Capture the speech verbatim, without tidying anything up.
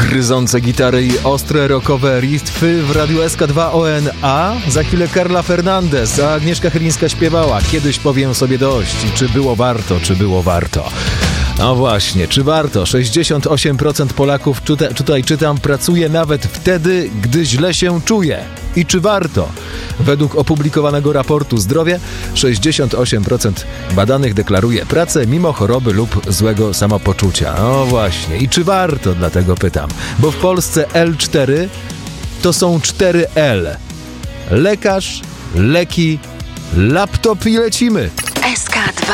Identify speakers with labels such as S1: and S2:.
S1: gryzące gitary i ostre rockowe riffy w Radiu S K dwa O N A. Za chwilę Carla Fernandez, a Agnieszka Chylińska śpiewała Kiedyś powiem sobie dość. I czy było warto, czy było warto? No właśnie, czy warto? sześćdziesiąt osiem procent Polaków, tutaj, tutaj czytam, pracuje nawet wtedy, gdy źle się czuje. I czy warto? Według opublikowanego raportu Zdrowie sześćdziesiąt osiem procent badanych deklaruje pracę mimo choroby lub złego samopoczucia. No właśnie. I czy warto? Dlatego pytam. Bo w Polsce L cztery to są cztery L. Lekarz, leki, laptop i lecimy.
S2: S K dwa